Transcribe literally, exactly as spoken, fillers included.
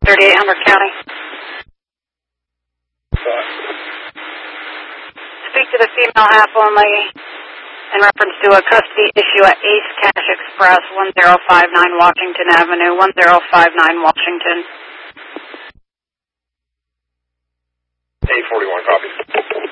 thirty-eight hundred County. Speak to the female half only in reference to a custody issue at Ace Cash Express, one zero five nine Washington Avenue, one zero five nine Washington. eight forty-one, copy.